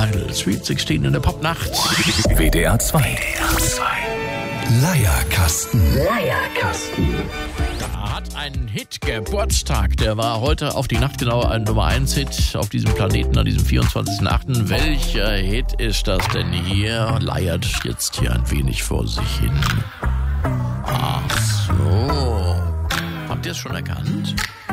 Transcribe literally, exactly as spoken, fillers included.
Idol, Sweet sechzehn in der Popnacht. W D R zwei. Leierkasten. Leierkasten. Da hat ein Hit Geburtstag. Der war heute auf die Nacht genau ein Nummer eins Hit auf diesem Planeten an diesem vierundzwanzigsten achten Welcher Hit ist das denn hier? Leiert jetzt hier ein wenig vor sich hin. Ach so. Habt ihr es schon erkannt?